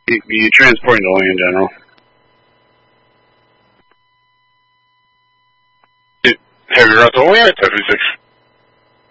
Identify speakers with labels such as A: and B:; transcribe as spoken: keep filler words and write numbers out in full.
A: Be, be transporting only in general. Have you run the only at seventy-six?